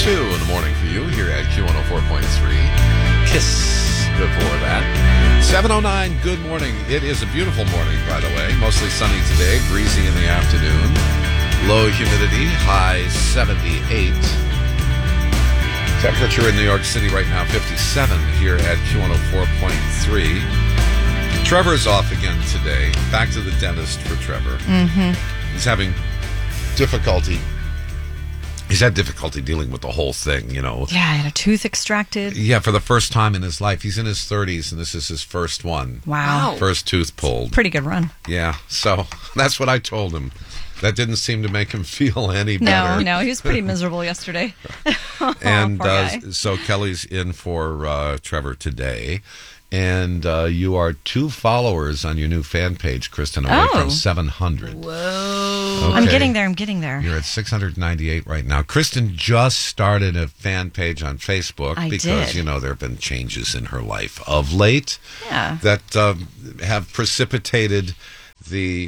2 in the morning for you here at Q104.3. Kiss before that. 7:09, good morning. It is a beautiful morning, by the way. Mostly sunny today, breezy in the afternoon. Low humidity, high 78. Temperature in New York City right now, 57 here at Q104.3. Trevor's off again today. Back to the dentist for Trevor. Mm-hmm. He's having difficulty. He's had difficulty dealing with the whole thing, you know. Yeah, I had a tooth extracted. Yeah, for the first time in his life. He's in his 30s, and this is his first one. Wow. First tooth pulled. Pretty good run. Yeah, so that's what I told him. That didn't seem to make him feel any better. No, he was pretty miserable yesterday. And poor guy. so Kelly's in for Trevor today. And you are 2 followers on your new fan page, Kristen, away from 700. Whoa. Okay. I'm getting there. You're at 698 right now. Kristen just started a fan page on Facebook because, you know, there have been changes in her life of late that have precipitated the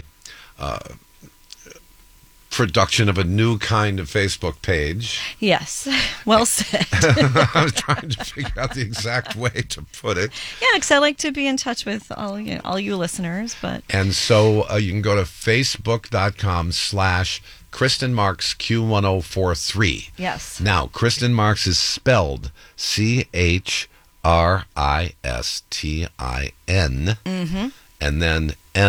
production of a new kind of Facebook page. Yes, well said. I was trying to figure out the exact way to put it. Yeah, because I like to be in touch with all you listeners. And so you can go to facebook.com/Kristen Marks Q1043. Yes. Now, Kristen Marks is spelled CHRISTIN, and then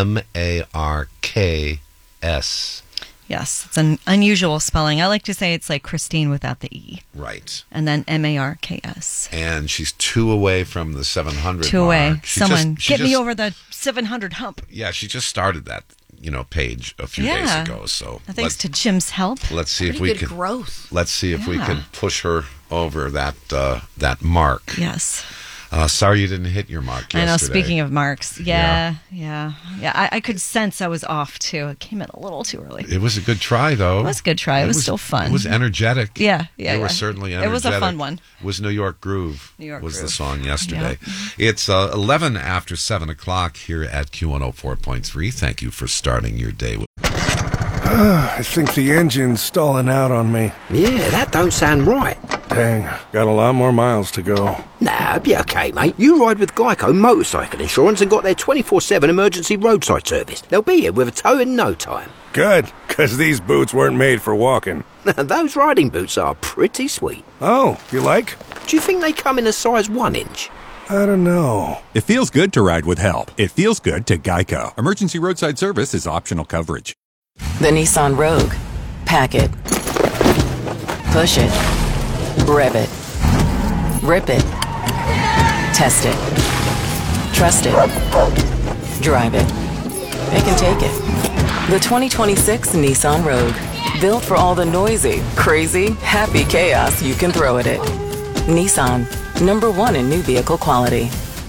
MARKS. Yes, it's an unusual spelling. I like to say it's like Christine without the E. Right. And then MARKS. And she's 2 away from the 700 2 away. mark. Get me over the 700 hump. Yeah, she just started that, page a few days ago. So thanks to Jim's help. Let's see if we can growth. Let's see if we can push her over that mark. Yes. Sorry you didn't hit your mark yesterday. I know, speaking of marks. Yeah. I could sense I was off, too. It came in a little too early. It was a good try, though. It was a good try. It was still fun. It was energetic. Yeah. You were certainly energetic. It was a fun one. It was New York Groove. The song yesterday. Yep. It's 11 after 7 o'clock here at Q104.3. Thank you for starting your day with... I think the engine's stalling out on me. Yeah, that don't sound right. Dang, got a lot more miles to go. Nah, be okay, mate. You ride with Geico Motorcycle Insurance and got their 24/7 emergency roadside service. They'll be here with a tow in no time. Good, because these boots weren't made for walking. Those riding boots are pretty sweet. Oh, you like? Do you think they come in a size 1 inch? I don't know. It feels good to ride with help. It feels good to Geico. Emergency roadside service is optional coverage. The Nissan Rogue. Pack it. Push it. Rev it. Rip it. Test it. Trust it. Drive it. It can take it. The 2026 Nissan Rogue. Built for all the noisy, crazy, happy chaos you can throw at it. Nissan. #1 in new vehicle quality.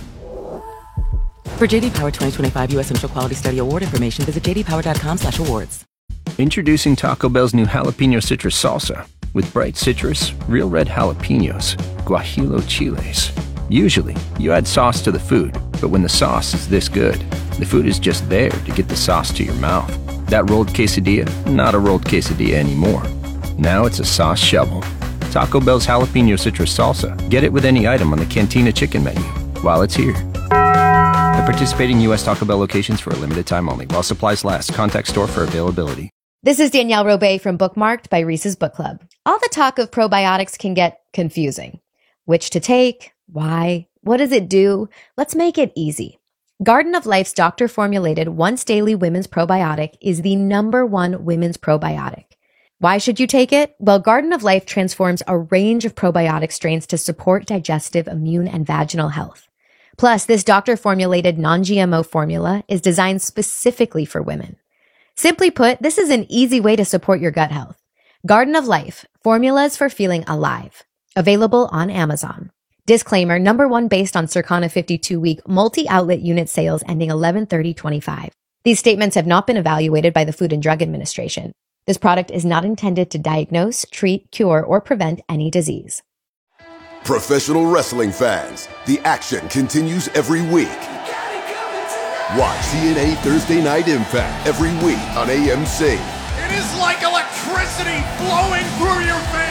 For JD Power 2025 U.S. Central Quality Study Award information, visit jdpower.com/awards. Introducing Taco Bell's new Jalapeno Citrus Salsa. With bright citrus, real red jalapenos, guajillo chiles. Usually, you add sauce to the food, but when the sauce is this good, the food is just there to get the sauce to your mouth. That rolled quesadilla, not a rolled quesadilla anymore. Now it's a sauce shovel. Taco Bell's Jalapeno Citrus Salsa. Get it with any item on the Cantina Chicken menu while it's here. At participating U.S. Taco Bell locations for a limited time only. While supplies last. Contact store for availability. This is Danielle Robay from Bookmarked by Reese's Book Club. All the talk of probiotics can get confusing. Which to take? Why? What does it do? Let's make it easy. Garden of Life's doctor-formulated once-daily women's probiotic is the #1 women's probiotic. Why should you take it? Well, Garden of Life transforms a range of probiotic strains to support digestive, immune, and vaginal health. Plus, this doctor-formulated non-GMO formula is designed specifically for women. Simply put, this is an easy way to support your gut health. Garden of Life, formulas for feeling alive. Available on Amazon. Disclaimer, #1 based on Circana 52-week multi-outlet unit sales ending 11/30/25. These statements have not been evaluated by the Food and Drug Administration. This product is not intended to diagnose, treat, cure, or prevent any disease. Professional wrestling fans, the action continues every week. Watch TNA Thursday Night Impact every week on AMC. It is like electricity flowing through your veins.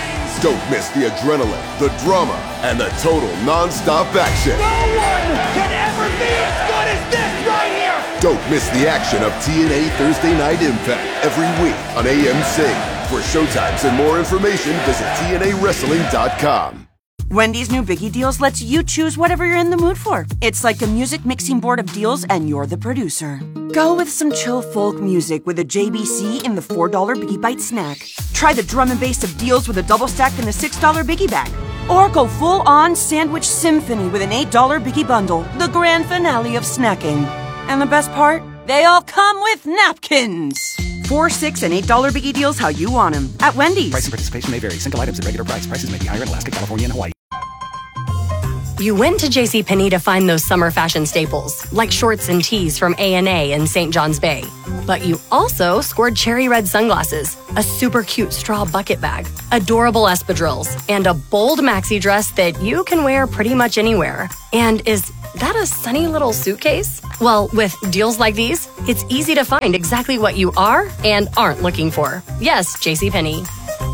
Don't miss the adrenaline, the drama, and the total non-stop action. No one can ever be as good as this right here! Don't miss the action of TNA Thursday Night Impact every week on AMC. For showtimes and more information, visit TNAWrestling.com. Wendy's new Biggie Deals lets you choose whatever you're in the mood for. It's like a music mixing board of deals, and you're the producer. Go with some chill folk music with a JBC in the $4 Biggie Bite snack. Try the drum and bass of deals with a double stack in the $6 Biggie Bag. Or go full-on sandwich symphony with an $8 Biggie Bundle, the grand finale of snacking. And the best part? They all come with napkins. $4, $6, and $8 Biggie Deals how you want them at Wendy's. Price and participation may vary. Single items at regular price. Prices may be higher in Alaska, California, and Hawaii. You went to JCPenney to find those summer fashion staples, like shorts and tees from A&A in St. John's Bay. But you also scored cherry red sunglasses, a super cute straw bucket bag, adorable espadrilles, and a bold maxi dress that you can wear pretty much anywhere. And is that a sunny little suitcase? Well, with deals like these, it's easy to find exactly what you are and aren't looking for. Yes, JCPenney.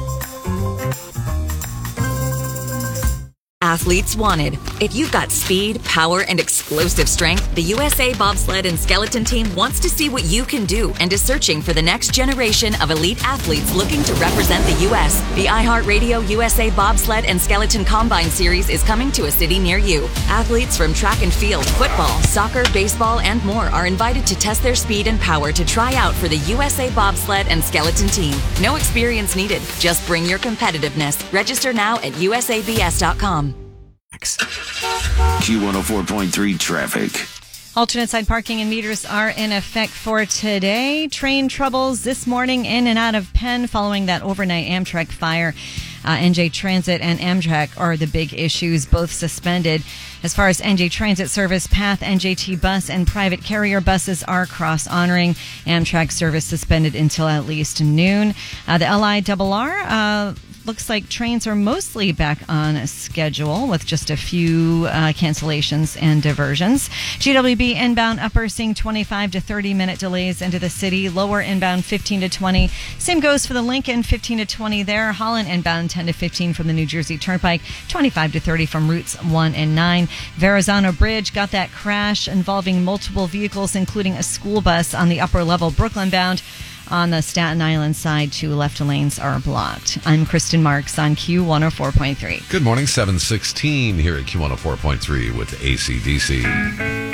Athletes wanted. If you've got speed, power, and explosive strength, the USA Bobsled and Skeleton Team wants to see what you can do and is searching for the next generation of elite athletes looking to represent the U.S. The iHeartRadio USA Bobsled and Skeleton Combine Series is coming to a city near you. Athletes from track and field, football, soccer, baseball, and more are invited to test their speed and power to try out for the USA Bobsled and Skeleton Team. No experience needed. Just bring your competitiveness. Register now at usabs.com. Q104.3 traffic. Alternate side parking and meters are in effect for today. Train troubles this morning in and out of Penn following that overnight Amtrak fire. NJ Transit and Amtrak are the big issues, both suspended. As far as NJ Transit service, PATH, NJT bus, and private carrier buses are cross-honoring. Amtrak service suspended until at least noon. The LIRR looks like trains are mostly back on schedule with just a few cancellations and diversions. GWB inbound upper seeing 25 to 30 minute delays into the city. Lower inbound 15 to 20. Same goes for the Lincoln, 15 to 20 there. Holland inbound 10 to 15 from the New Jersey Turnpike, 25 to 30 from routes 1 and 9. Verrazano Bridge got that crash involving multiple vehicles, including a school bus on the upper level Brooklyn bound. On the Staten Island side, 2 left lanes are blocked. I'm Kristen Marks on Q104.3. Good morning, 7:16 here at Q104.3 with AC/DC.